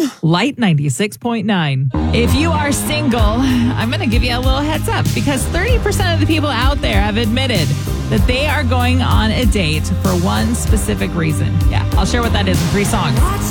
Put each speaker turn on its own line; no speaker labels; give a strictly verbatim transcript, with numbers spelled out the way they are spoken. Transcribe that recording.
Light ninety-six point nine. If you are single, I'm going to give you a little heads up because thirty percent of the people out there have admitted that they are going on a date for one specific reason. Yeah, I'll share what that is in three songs.